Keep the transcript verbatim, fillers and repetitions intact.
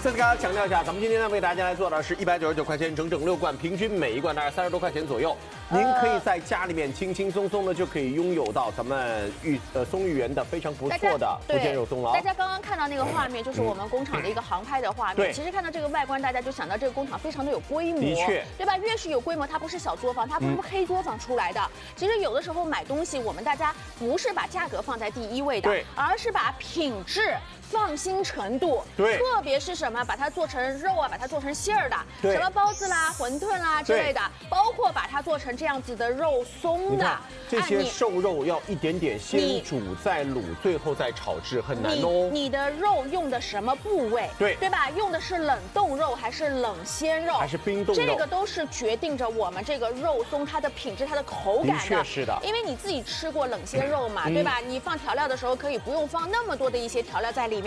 再次给大家强调一下，咱们今天呢为大家来做的是一百九十九块钱整整六罐，平均每一罐大概三十多块钱左右。您可以在家里面轻轻松松的就可以拥有到咱们玉呃松玉园的非常不错的福建肉松了。 大家刚刚看到那个画面，就是我们工厂的一个航拍的画面。 对， 其实看到这个外观，大家就想到这个工厂非常的有规模， 的确， 对吧？越是有规模，它不是小作坊，它不是黑作坊出来的。其实有的时候买东西，我们大家不是把价格放在第一位的， 对， 而是把品质。放心程度， 对， 特别是什么，把它做成肉啊，把它做成馅儿的， 对， 什么包子啦、馄饨啦之类的，包括把它做成这样子的肉松的， 这些瘦肉要一点点先煮再卤，最后再炒制，很难哦。 你的肉用的什么部位？ 对， 对吧？用的是冷冻肉还是冷鲜肉？ 还是冰冻肉？ 这个都是决定着我们这个肉松它的品质、它的口感的。 的确是的， 因为你自己吃过冷鲜肉嘛，对吧？你放调料的时候可以不用放那么多的一些调料在里面。